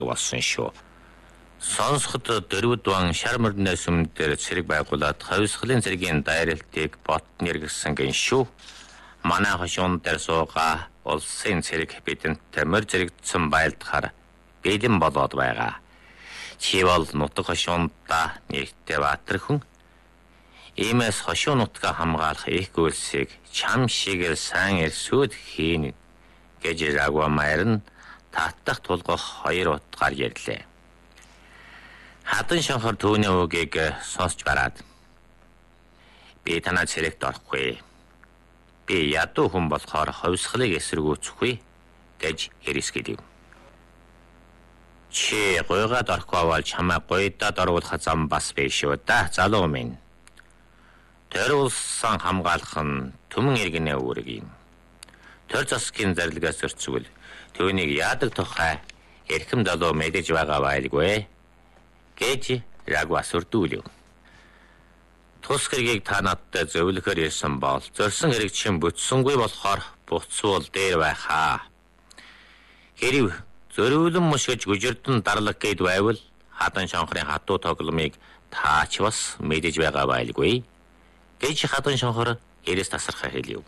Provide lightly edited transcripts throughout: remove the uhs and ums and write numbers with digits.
болсон шүү. Сонсоход дөрвөд ван шар мөрнөөс өмнөдөр цэрэг байгуулад ховсгалын цэргийн дайралтыг бот нэргэсэн гэн шүү. Манай хошуун дээр суугаа улсын цэрэг бидэнд мөр зэрэгдсэн байлдахаар бэлэн болоод байгаа. Чи бол нутаг хошуундаа нэгтэй баатар хүн. Иймээс хошуу нутгаа хамгаалах их гүйлсийг чам шигээр сайн эрсүүд хийн гэж Рагва Майрн татах тулгах 2 утгаар ярьлаа. Хатан шонхор түүний үгийг сонсч бараад би танаа цэрэгт орохгүй. Би ядуу хүн болохоор ховсгалыг эсэргүүцэхгүй гэж хэрисгэдэв. Чи гойгаад орохгүй бол чамаа гойдад оруулах зам бас биш шүү да залуу минь. Тэр улсан хамгаалах нь түмэн иргэнэ үүрэг юм. Тэр засгийн зарилгаас өрцгөл түүнийг яадаг тухай эрхэм залуу мэдэж байгаа байлгүй гэж Рагва сүрдүүлв. Тус хэргийг та надад зөвлөхөр ирсэн бол зорсон хэрэг чинь бүтсэнгүй болохоор буцвал дээр байхаа. Хэрв зөрүүлэн мушгиж гүжирдэн дарлаг гээд байвал хатан шонхорын хатуу тогломыг таач бас мэдэж байгаа байлгүй гэж хатан шонхор эрэс тасархаа хэлв.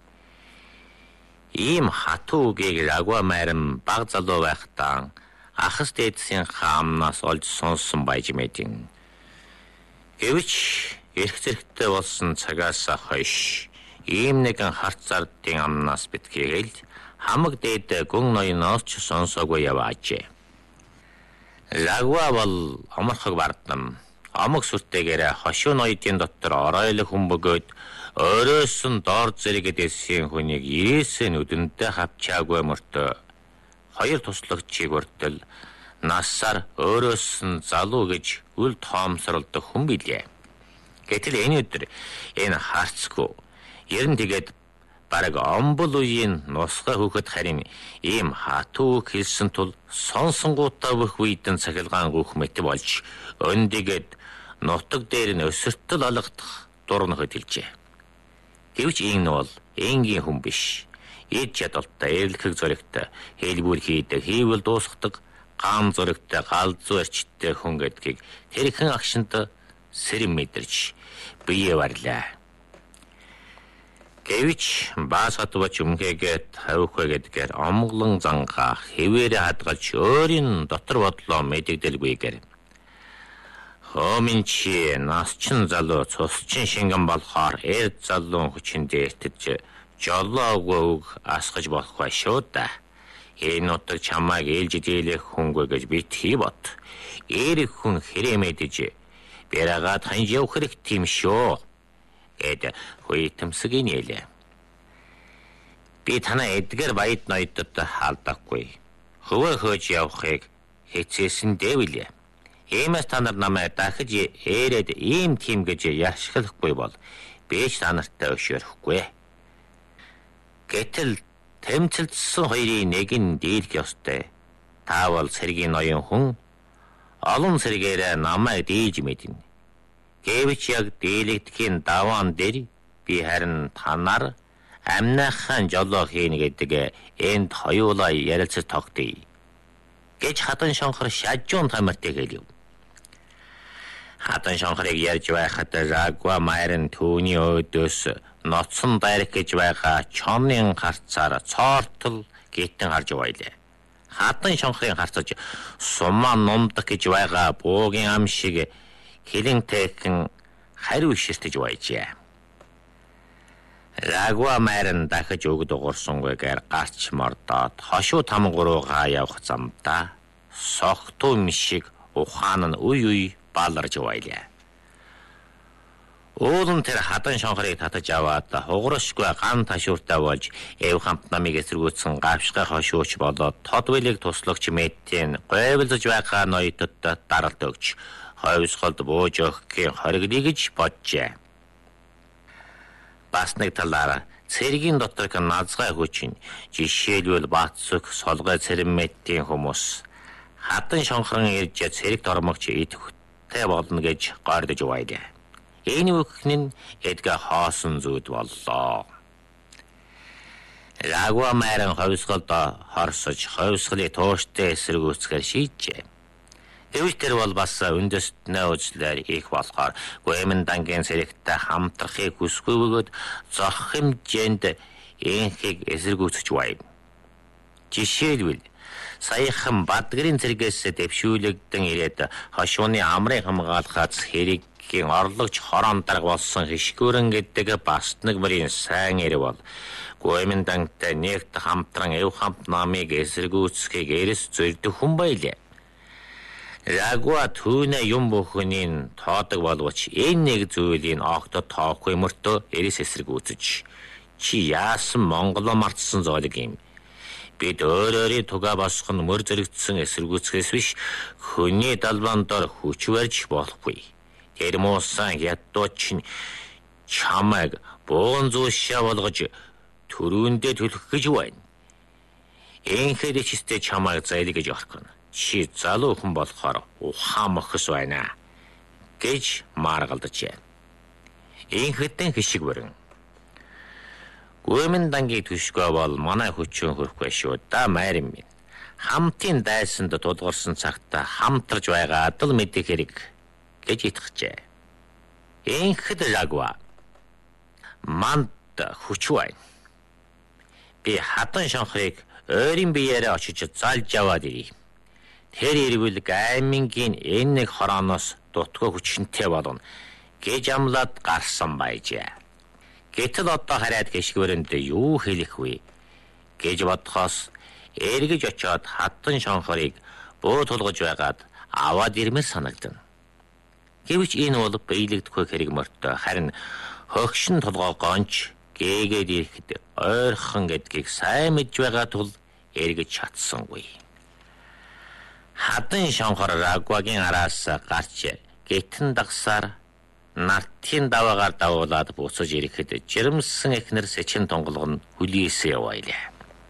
Ийм хатуу үгийг Рагва Майрн баг залуу байхдаа ахс дээдсийн хаамнаас олж сонссон байж мэдэн. Гэвч эрх зэрэгтэй болсон цагаас хойш ийм нэгэн харц зардын амнаас битгийгэл хамаг дээд гүн ноёноос ч сонсоогүй яваажээ. Рагва бол оморхог бардам. Омог сүртээгээрээ хошуу ноёдын дотор оройлог хүн бөгөөд өөрөөс нь доор зэрэгэд эсхийн хүнийг ирээсээ нүдэндээ хавчаагүй мөртөө 2 туслагчийг өртөл насаар өөрөөс нь залуу гэж үл тоомсорлдог хүн билээ. Гэтэл энэ өдөр энэ харцгүй ерэн тэгээд бараг омбол үеийн нусгай хүүхэд харин ийм хатуу хэлсэн тул сонсонгуудаа бүх үедэн цахилгаан гүөх мэт болж өндөгд нутаг дээр нь өсөртөл алгадах дурн хөдөлжээ. Гэвч энэ бол энгийн хүн биш. Эд чадалтай, эрлэхэг зоригтой, хэлбүр хийдэг, хийвэл дуусгадаг, гам зоригтой, галзуу эрчтэй хүн гэдгийг тэрхэн агшинд сэрэм мэдэрч бие варлаа. Гэвч баасгатвч өмхээгээд тавихэ гэдгээр омглон зангаа хэвээрээ хадгалж өөрийн дотор бодлоо мэдэгдэлгүйгээр хоминчи насчин залуу цусчин шингэн болохоор эрд залуу хүчин дээртэж жолоогүй асгаж болохгүй шүү да. Энэ нутаг чамайг ээлж дийлэх хүнгүй гэж битгий бот. Эрэг хүн хэрэг мэдэж бэрага таньж явах хэрэгтэй юм шүү. Эд хуйтамсгийн нэлээ. Би танаа эдгээр баяд ноёдод хаалдахгүй. Хөвөө хөөж явахыг хэцээсэн дэвлээ. Иймээс та нар намайг дахиж ээрээд ийм тийм гэж яшглахгүй бол би ч та нартай өшөөрөхгүй. Гэтэл тэмцэлдсэн хоёрын нэг нь дийлэх ёстой. Та бол цэргийн ноён хүн. Олон цэргээрээ намайг дийлж мэднэ. Гэвч яг дийлэгдэхийн даваан дээр би харин танаар амнаахан жолоо хийнэ гэдэг энд хоёулаа ярилцаж тогтъё. Гэж хатан шонхор шажуун тамиртай хэлв. Хатан шонхорыг ярьж байхад Рагва Майрн түүний өөдөөс ноцсон дайрах гэж байгаа чонын харцаар цоортол гитэн харж байлаа. Хатан шонхорын харцаж сумаа нумдах гэж байгаа буугийн ам шиг хилэнтэйхэн хариу ширтэж байжээ. Рагва Майрн дахиж өгд угурсангүйгээр гарч мордоод хошуу тамгуруугаа явах замдаа согтуу шиг ухаан нь үе баларж байлаа. Уулын тэр хатан шонхорыг татаж аваад хугаршгүй ган ташууртай болж эв хамт намыг эсэргүүцсэн гавшгай хошууч болоод тод билег туслагч мэтийн говьлж байгаа ноёдод даралт өгч хойсголд бууж өгөхийн хоригдъя гэж боджээ. Бас нэг талаараа цэргийн дотор назгай хүчин жишээлбэл Батсүх солгой цэрэммэтийн хүмүүс хатан шонхорын ирж цэрэгт ормогч идэвхтэй болно гэж гордож байлаа. Энэ үгхэн нь эдгээ хоосон зүуд боллоо. Рагва майран ховсголдоо хорсож ховсголыг тууштай эсэргүүцэхээр шийджээ. Гэвч тэр бол бас үндэстнээ үзлээр хийх болохоор Гуэмэндангийн зэрэгтэй хамтрахыг хүсгүй бөгөөд зох хэмжээнд энхийг эсэргүүцэж байв. Жишээлбэл саяхан Бадгэрийн зэрэгээс дэвшүүлэгдэн ирээд хошууны амрыг хамгаалахаас хэрэггийн орлогч хорон дарга болсон хишгүүрэн гэдэг бас нэг мөрийн сайн ир бол Гуэмэндантай нэгт хамтран эв хамт намыг эсэргүүцэхийг эрс зордох хүн байлээ. Рагва түүнээ юм бүхнийг тоодог боловч энэ нэг зүйлийг огт тоохгүй мөртөө эрс эсэргүүцэж чи яасан Монголоо мартсан зоолог юм. Бид өөрөөрийн туга босгох нь мөр зэрэгцсэн эсэргүүцэхээс биш хүний далбан дор хүч барьж болохгүй. Тэр муусан ядууд чинь чамайг буун зуушаа болгож төрүүндээ төлөх гэж байна. Энхэд чистэй чамайг зайлгаж орхино. Чи залуу хүн болохоор ухаан мөхс байна гэж маргалджээ. Энхэдэн хишиг бүрэн. Гуэмэндангийн түшгөө бол манай хүчин хөрөхгүй шүү да майрын минь. Хамтын дайсанд тулгарсан цагта хамтарч байгаад л мэдэх хэрэг гэж итгэжээ. Энхэд Рагва манд хүч байна. Би хатан шонхрыг ойрын биеэрээ очиж залж аваад ирье. Тэр ирвэл гаймингийн энэ нэг хорооноос дутгаа хүчнтэй болно гэж амлаад гарсан байжээ. Гэтэл одоо хараад гიშгүүрэнд юу хэлэх вэ гэж бодхоос эргэж очиод хатан шонхорыг буу тулгаж байгаад аваад ирмээр санагдана. Гэвч энэ бол биелэгдэхгүй хэрэг мөртөө харин хөгшин толгоо гонч гээгээд ирэхэд ойрхон гэдгийг сайн мэдж байгаа тул эргэж чадсангүй. Хатан шонхор Рагвагийн араас гарч гитэн дагсаар нартын даваагаар давуулаад буцаж ирэхэд жирэмсэн эхнэр Сэчин тунгалаг нь хүлээсээ яваалаа.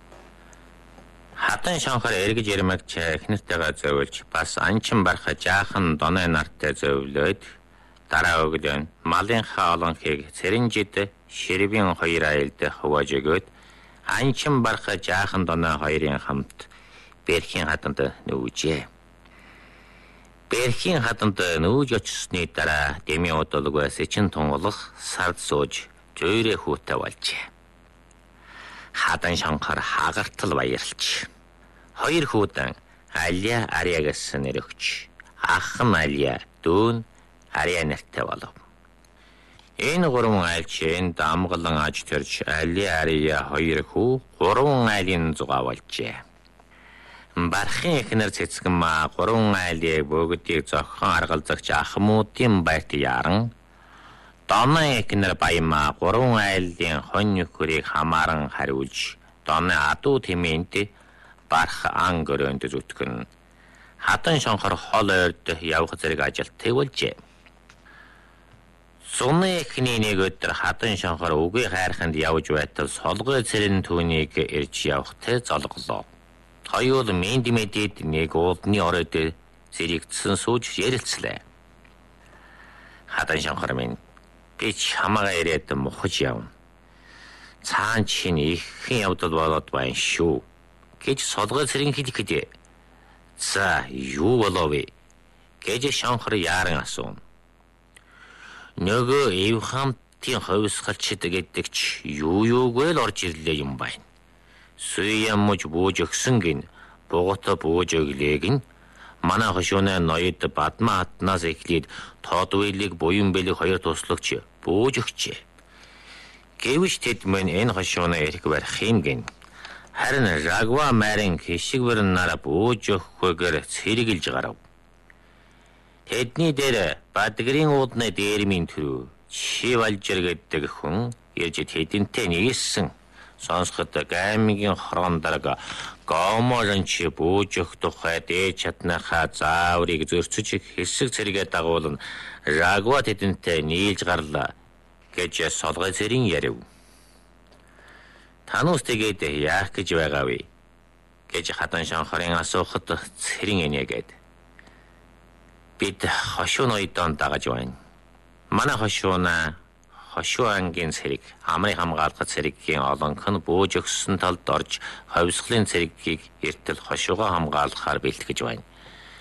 Хатан шонхор эргэж ирмэгч эхнэртэйгээ зовлж бас анчин барах жаахан доной нартай зовлоод дараа өглөө малынхаа олонхийг цэрэнжид ширвийн хоёр айлд хувааж өгөөд анчин барах жаахан доной хоёрын хамт Бэрхийн хатанд нүүжээ. Бэрхийн хатанд нүүж очсны дараа дэмийн удалгүй Сэчин тунгалаг сард сууж зөөрэ хүүтэй болжээ. Хатан шонхор хагартал баярлж хоёр хүүтэн Алия Ариагаас нэрөгч ах нь Алия дүүн Ария нэртэй болов. Энэ гурван айлчин дамгалан аж төрж Алия Ария хоёр хүү гурван айлын зугаа болжээ. Бархын эхнэр цэцгэн маа гурван айлыг бүгдийг зохион аргалзагч ахмуудын байрт яран Донны эхнэр Баямаа гурван айлын хонь нөхрийг хамааран хариулж Донны адуу тэмээнд барах ан гөрөөнд зүтгэн хатан шонхор хол ойрд явах зэрэг ажилттай болжээ. Зуны эхний нэг өдөр хатан шонхор үгүй хайрханд явж байтал солгой цэрэн түүнийг ирж явахтай золглоо. Хоёул мэд мэдэд нэг уулдны оройд зэрэгцсэн сууж ярилцлаа. Хатан шонхор минь би чамаагаа ирээд мухаж явна. Цаан чинь ихэнх явдал болоод байна шүү гэж солгой цэрэн хэлэхэд за юу болов вэ гэж шонхор яаран асуув. Нөгөө эв хамтын ховсгалчд гэдэг ч юугүй л орж ирлээ юм байна. Суямж бууж өгсөн гин бугата бууж өглээг нь манай хошууны ноёд бадмаа хатнаас эхлээд тоодвэлийг буян бэлэг хоёр туслагч бууж өгчээ. Гэвч тэд мөн энэ хошууны эрх барих юм гин. Харин Рагва майрын хишиг барнаараа бууж өгөхгүйгээр цэрэгэлж гарав. Тэдний дээр Бадгэрийн уудны дээрмийн төрөө Шивалжир гэдэг хүн ирж тэдэнтэй нийлсэн. Сонсоход гаймгийн хорон дарга гоморонч бууж өгөх тухай дээж чаднахаа зааврыг зөрчиж хэсэг цэрэгээ дагуулна Рагва тэдэнтэй нийлж гарлаа гэж солгой цэрэн ярив. Танус тэгээд яах гэж байгаа вэ гэж хатан шонхорын асуухад цэрэн энэгээд бид хошуу ноёдон дагаж байна. Манай хошууна хошуу ангийн цэрэг, амрын хамгаалахад цэргийн олонх нь бууж өгсөн талд орж ховсголын цэрэгийг эртэл хошуугаа хамгаалахаар бэлтгэж байна.